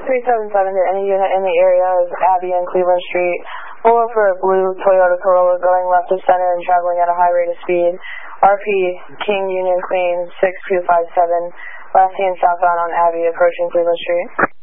377 to any unit in the area of Abbey and Cleveland Street. Pull over a blue Toyota Corolla going left of center and traveling at a high rate of speed. RP King Union Queen 6257, last seen southbound on Abbey approaching Cleveland Street.